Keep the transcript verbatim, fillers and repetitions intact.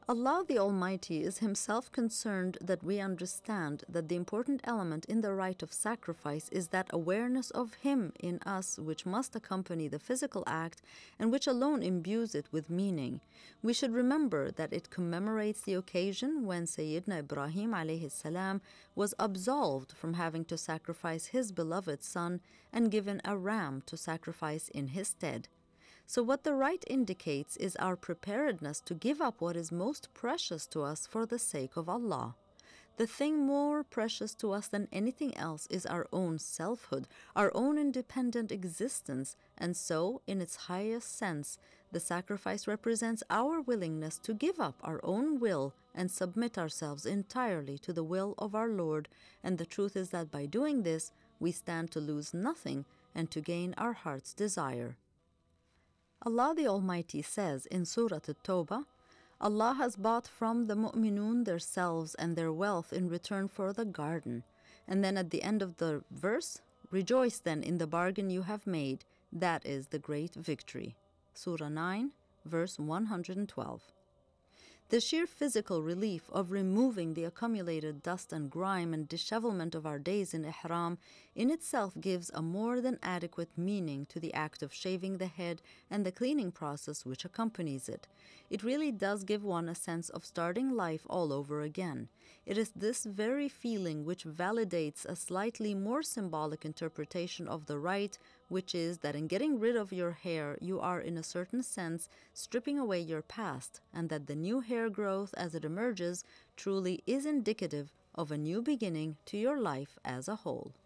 Allah the Almighty is Himself concerned that we understand that the important element in the rite of sacrifice is that awareness of Him in us which must accompany the physical act and which alone imbues it with meaning. We should remember that it commemorates the occasion when Sayyidina Ibrahim alayhi salam was absolved from having to sacrifice his beloved son and given a ram to sacrifice in his stead. So what the rite indicates is our preparedness to give up what is most precious to us for the sake of Allah. The thing more precious to us than anything else is our own selfhood, our own independent existence, and so, in its highest sense, the sacrifice represents our willingness to give up our own will and submit ourselves entirely to the will of our Lord, and the truth is that by doing this, we stand to lose nothing and to gain our heart's desire. Allah the Almighty says in Surah At-Tawbah, Allah has bought from the mu'minun their selves and their wealth in return for the garden. And then at the end of the verse, rejoice then in the bargain you have made, that is the great victory. Surah nine, verse one hundred twelve. The sheer physical relief of removing the accumulated dust and grime and dishevelment of our days in ihram in itself gives a more than adequate meaning to the act of shaving the head and the cleaning process which accompanies it. It really does give one a sense of starting life all over again. It is this very feeling which validates a slightly more symbolic interpretation of the rite, which is that in getting rid of your hair, you are in a certain sense stripping away your past, and that the new hair growth as it emerges truly is indicative of a new beginning to your life as a whole.